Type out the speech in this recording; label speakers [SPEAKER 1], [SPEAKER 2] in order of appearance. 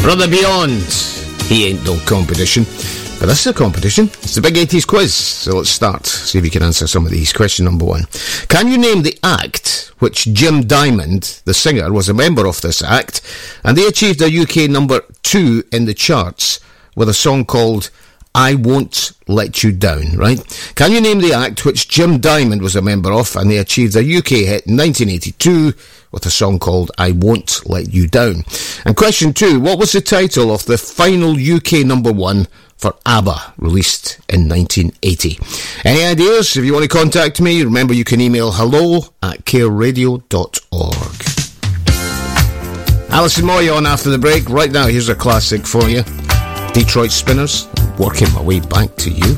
[SPEAKER 1] Brother Beyond. He ain't no competition. But this is a competition. It's the Big 80s quiz. So let's start. See if you can answer some of these. Question number 1. Can you name the act which Jim Diamond, the singer, was a member of this act, and they achieved a UK number 2 in the charts with a song called I Won't Let You Down, right? Can you name the act which Jim Diamond was a member of, and they achieved a UK hit in 1982 with a song called I Won't Let You Down? And question 2, what was the title of the final UK number 1 for ABBA, released in 1980? Any ideas? If you want to contact me, remember you can email hello@careradio.org. Alison Moy on after the break. Right now, here's a classic for you. Detroit Spinners, working my way back to you.